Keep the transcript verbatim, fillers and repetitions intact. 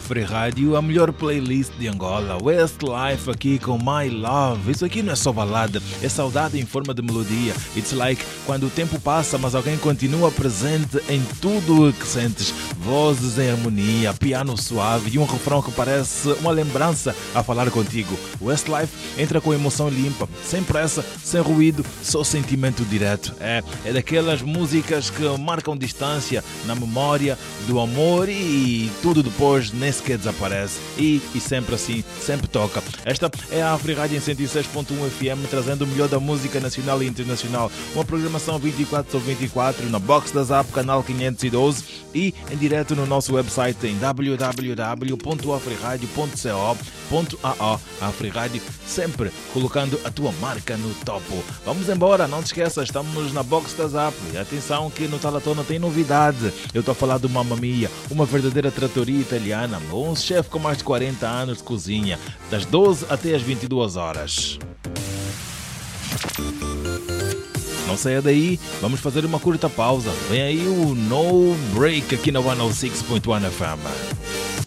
Free Rádio, a melhor playlist de Angola, Westlife aqui com My Love. Isso aqui não é só balada, é saudade em forma de melodia. It's like quando o tempo passa, mas alguém continua presente em tudo o que sentes. Vozes em harmonia, piano suave e um refrão que parece uma lembrança a falar contigo. Westlife entra com emoção limpa, sem pressa, sem ruído, só sentimento direto. É, é daquelas músicas que marcam distância na memória do amor e tudo depois nem sequer desaparece. E, e sempre assim, sempre toca. Esta é a Free Rádio em cento e seis ponto um F M, trazendo o melhor da música nacional e internacional. Uma programação vinte e quatro sobre vinte e quatro na Box da Zap, canal quinhentos e doze e em direto no nosso website em w w w ponto afriradio ponto co ponto a o. A Free Rádio sempre colocando a tua marca no topo. Vamos embora, não te esqueças, estamos na Box da Zap. E atenção que no Talatona tem novidade. Eu estou a falar do Mamma Mia, uma verdadeira tratoria italiana, um chefe com mais de quarenta anos de cozinha, das doze até as vinte e duas horas. Não saia daí, vamos fazer uma curta pausa. Vem aí o No Break aqui na cento e seis ponto um F M.